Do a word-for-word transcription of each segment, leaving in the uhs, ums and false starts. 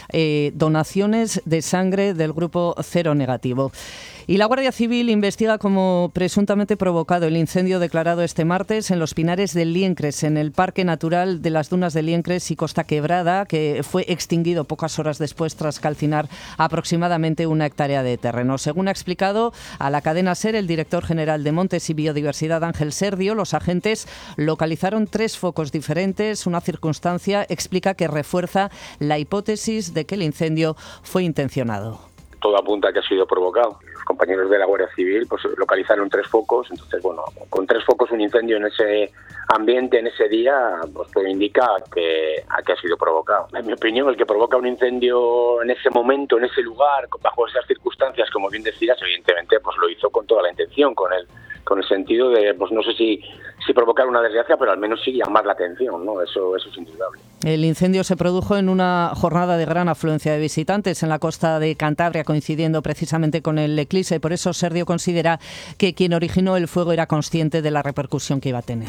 eh, donaciones de sangre del grupo cero negativo. Y la Guardia Civil investiga como presuntamente provocado el incendio declarado este martes en los Pinares del Liencres, en el Parque Natural de las Dunas de Liencres y Costa Quebrada, que fue extinguido pocas horas después tras calcinar aproximadamente una hectárea de terreno. Según ha explicado a la cadena SER el director general de Montes y Biodiversidad, Ángel Serdio, los agentes localizaron tres focos diferentes. Una circunstancia, explica, que refuerza la hipótesis de que el incendio fue intencionado. Todo apunta a que ha sido provocado. Los compañeros de la Guardia Civil pues localizaron tres focos, entonces bueno, con tres focos un incendio en ese ambiente, en ese día, pues todo indica que, a que ha sido provocado. En mi opinión, el que provoca un incendio en ese momento, en ese lugar, bajo esas circunstancias, como bien decías, evidentemente pues lo hizo con toda la intención, con el con el sentido de, pues no sé si, si provocar una desgracia, pero al menos sí llamar la atención, ¿no? Eso, eso es indudable. El incendio se produjo en una jornada de gran afluencia de visitantes en la costa de Cantabria, coincidiendo precisamente con el eclipse. Por eso Serdio considera que quien originó el fuego era consciente de la repercusión que iba a tener.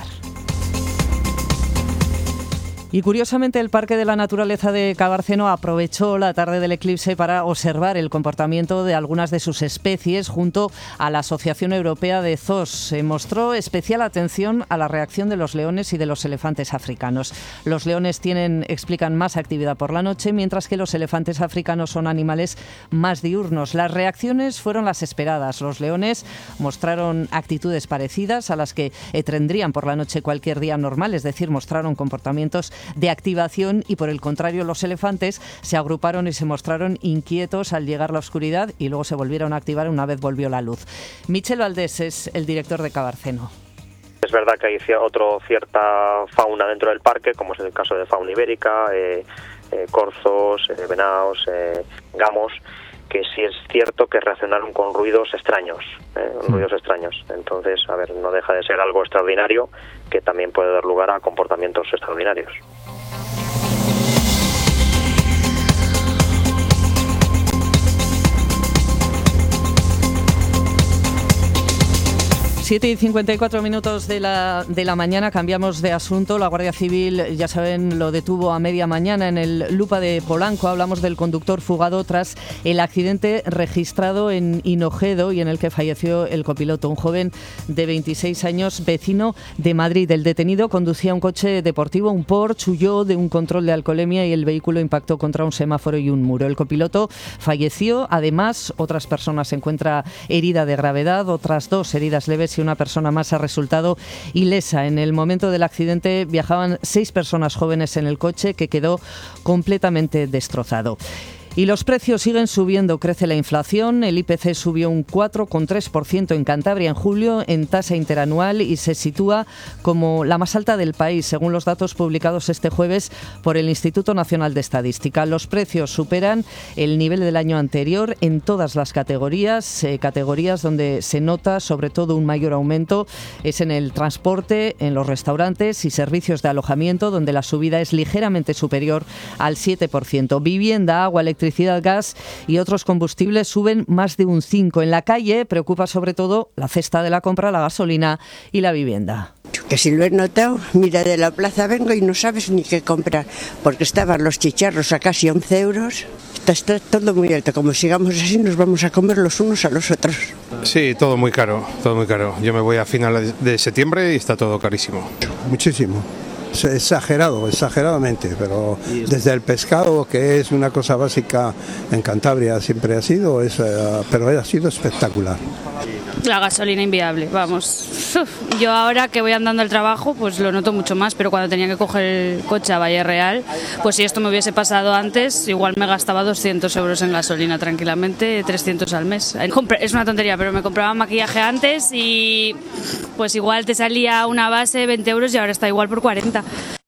Y curiosamente el Parque de la Naturaleza de Cabarceno aprovechó la tarde del eclipse para observar el comportamiento de algunas de sus especies junto a la Asociación Europea de Zoos. Se mostró especial atención a la reacción de los leones y de los elefantes africanos. Los leones tienen, explican, más actividad por la noche, mientras que los elefantes africanos son animales más diurnos. Las reacciones fueron las esperadas. Los leones mostraron actitudes parecidas a las que tendrían por la noche cualquier día normal, es decir, mostraron comportamientos de activación, y por el contrario los elefantes se agruparon y se mostraron inquietos al llegar la oscuridad y luego se volvieron a activar una vez volvió la luz. Michel Valdés es el director de Cabarceno. Es verdad que hay otro cierta fauna dentro del parque, como es el caso de fauna ibérica, eh, eh, corzos, eh, venados, eh, gamos, que sí es cierto que reaccionaron con ruidos extraños, ¿eh? ruidos extraños. Entonces, a ver, no deja de ser algo extraordinario que también puede dar lugar a comportamientos extraordinarios. siete y cincuenta y cuatro minutos de la, de la mañana, cambiamos de asunto. La Guardia Civil, ya saben, lo detuvo a media mañana en el Lupa de Polanco. Hablamos del conductor fugado tras el accidente registrado en Hinojedo y en el que falleció el copiloto, un joven de veintiséis años, vecino de Madrid. El detenido conducía un coche deportivo, un Porsche, huyó de un control de alcoholemia y el vehículo impactó contra un semáforo y un muro. El copiloto falleció. Además, otras personas se encuentran heridas de gravedad, otras dos heridas leves y una persona más ha resultado ilesa. En el momento del accidente viajaban seis personas jóvenes en el coche, que quedó completamente destrozado. Y los precios siguen subiendo, crece la inflación. El I P C subió un cuatro coma tres por ciento en Cantabria en julio en tasa interanual y se sitúa como la más alta del país, según los datos publicados este jueves por el Instituto Nacional de Estadística. Los precios superan el nivel del año anterior en todas las categorías, eh, categorías donde se nota sobre todo un mayor aumento es en el transporte, en los restaurantes y servicios de alojamiento, donde la subida es ligeramente superior al siete por ciento. Vivienda, agua, electricidad, electricidad, gas y otros combustibles suben más de un cinco por ciento. En la calle preocupa sobre todo la cesta de la compra, la gasolina y la vivienda. Que si lo he notado, mira, de la plaza vengo y no sabes ni qué comprar, porque estaban los chicharros a casi once euros. Está, está todo muy alto. Como sigamos así nos vamos a comer los unos a los otros. Sí, todo muy caro, todo muy caro. Yo me voy a finales de septiembre y está todo carísimo. Muchísimo. Exagerado, exageradamente, pero desde el pescado, que es una cosa básica en Cantabria, siempre ha sido, es, uh, pero ha sido espectacular. La gasolina inviable, vamos. Uf, yo ahora que voy andando al trabajo, pues lo noto mucho más, pero cuando tenía que coger el coche a Valle Real, pues si esto me hubiese pasado antes, igual me gastaba doscientos euros en gasolina tranquilamente, trescientos al mes. Es una tontería, pero me compraba maquillaje antes y pues igual te salía una base veinte euros y ahora está igual por cuarenta.